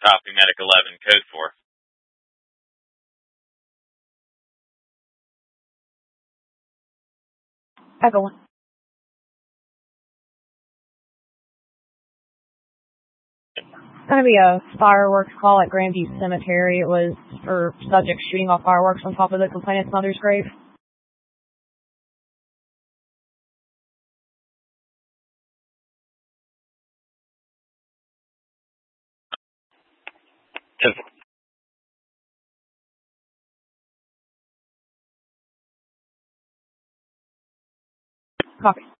copy Medic 11, code 4. Echo 1. It's going to be a fireworks call at Grandview Cemetery. It was for subjects shooting off fireworks on top of the complainant's mother's grave. Copy.